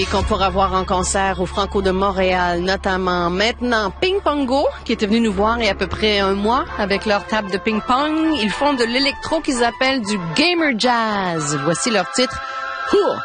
Et qu'on pourra voir en concert au Franco de Montréal, notamment maintenant Ping Pongo, qui était venu nous voir il y a à peu près un mois avec leur table de ping-pong. Ils font de l'électro qu'ils appellent du gamer jazz. Voici leur titre.